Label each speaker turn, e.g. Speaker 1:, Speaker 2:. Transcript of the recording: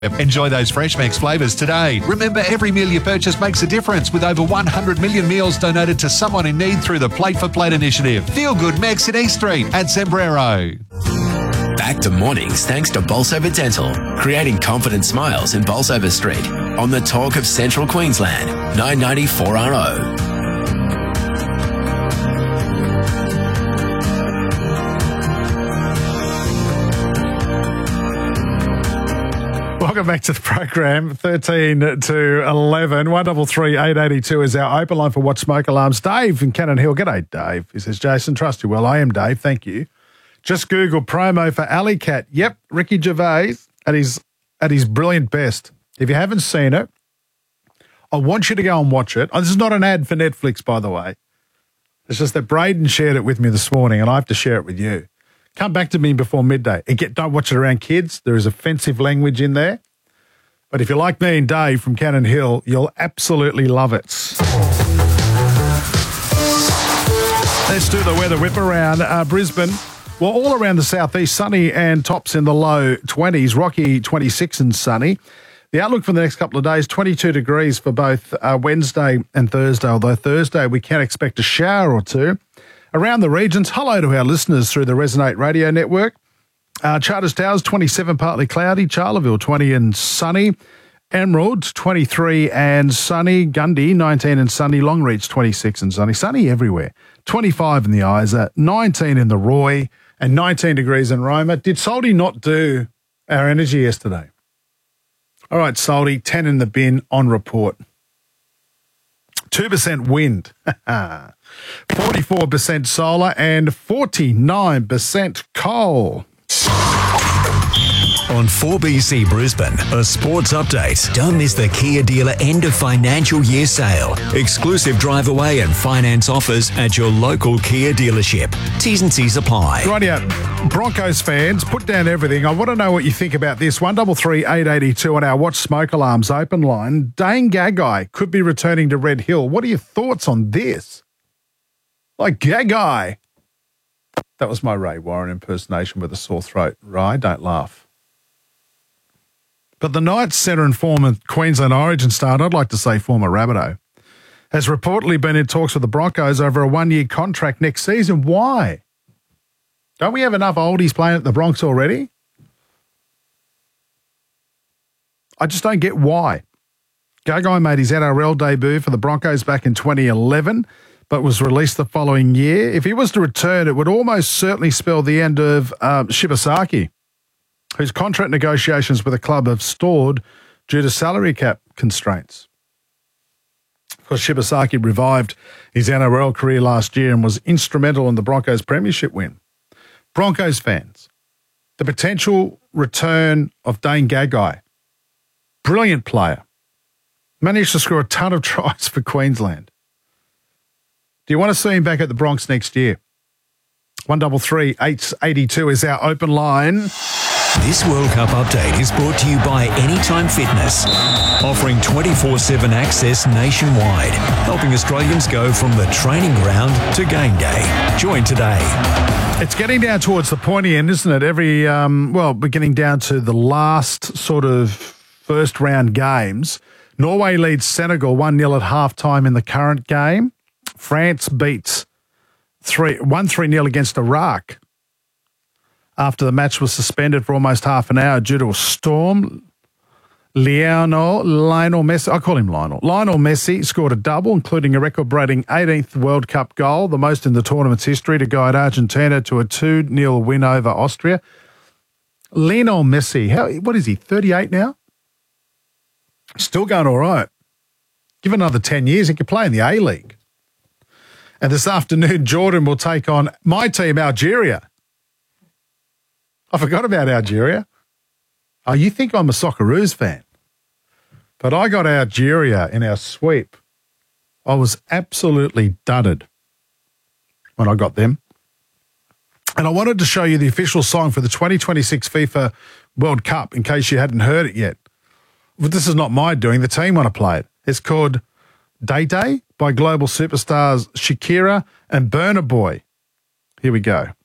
Speaker 1: Enjoy those Fresh Mex flavours today. Remember, every meal you purchase makes a difference with over 100 million meals donated to someone in need through the Plate for Plate initiative. Feel Good Mex in East Street at Sombrero.
Speaker 2: Back to mornings thanks to Bolsover Dental, creating confident smiles in Bolsover Street. On the talk of Central Queensland, 990 4RO.
Speaker 3: Welcome back to the program, 13 to 11. 133 882 is our open line for What Smoke Alarms. Dave in Cannon Hill. G'day, Dave. He says, Jason, trust you well. I am Dave. Thank you. Just Google promo for Alley Cat. Yep, Ricky Gervais at his brilliant best. If you haven't seen it, I want you to go and watch it. Oh, this is not an ad for Netflix, by the way. It's just that Braden shared it with me this morning, and I have to share it with you. Come back to me before midday. And don't watch it around kids. There is offensive language in there. But if you're like me and Dave from Cannon Hill, you'll absolutely love it. Let's do the weather whip around Brisbane. Well, all around the southeast, sunny and tops in the low 20s. Rocky, 26 and sunny. The outlook for the next couple of days, 22 degrees for both Wednesday and Thursday, although Thursday we can expect a shower or two. Around the regions, hello to our listeners through the Resonate Radio Network. Charters Towers, 27, partly cloudy. Charleville, 20 and sunny. Emerald, 23 and sunny. Gundy, 19 and sunny. Longreach, 26 and sunny. Sunny everywhere. 25 in the Isa, 19 in the Roy, and 19 degrees in Roma. Did Salty not do our energy yesterday? All right, Salty, 10 in the bin on report. 2% wind. 44% solar and 49% coal.
Speaker 4: On 4BC Brisbane, a sports update. Don't miss the Kia dealer end of financial year sale. Exclusive drive away and finance offers at your local Kia dealership. T's and C's apply.
Speaker 3: Rightio. Broncos fans, put down everything. I want to know what you think about this. 133 882 on our Watch Smoke Alarms open line. Dane Gagai could be returning to Red Hill. What are your thoughts on this? Like Gagai. That was my Ray Warren impersonation with a sore throat. Ray, don't laugh. But the Knights centre and former Queensland Origin star, and I'd like to say former Rabbitoh, has reportedly been in talks with the Broncos over a one-year contract next season. Why? Don't we have enough oldies playing at the Bronx already? I just don't get why. Gagai made his NRL debut for the Broncos back in 2011, but was released the following year. If he was to return, it would almost certainly spell the end of Shibasaki, whose contract negotiations with the club have stalled due to salary cap constraints. Of course, Shibasaki revived his NRL career last year and was instrumental in the Broncos' premiership win. Broncos fans, the potential return of Dane Gagai, brilliant player, managed to score a ton of tries for Queensland. Do you want to see him back at the Bronx next year? 133 882 is our open line.
Speaker 4: This World Cup update is brought to you by Anytime Fitness, offering 24/7 access nationwide, helping Australians go from the training ground to game day. Join today.
Speaker 3: It's getting down towards the pointy end, isn't it? We're getting down to the last sort of first round games. Norway leads Senegal 1-0 at halftime in the current game. France beats 1-3-0 against Iraq after the match was suspended for almost half an hour due to a storm. Lionel Messi, I call him Lionel. Lionel Messi scored a double, including a record-breaking 18th World Cup goal, the most in the tournament's history, to guide Argentina to a 2-0 win over Austria. Lionel Messi, what is he, 38 now? Still going all right. Give another 10 years, he could play in the A-League. And this afternoon, Jordan will take on my team, Algeria. I forgot about Algeria. Oh, you think I'm a Socceroos fan? But I got Algeria in our sweep. I was absolutely dudded when I got them. And I wanted to show you the official song for the 2026 FIFA World Cup in case you hadn't heard it yet. But this is not my doing. The team want to play it. It's called Day Day by global superstars Shakira and Burna Boy. Here we go.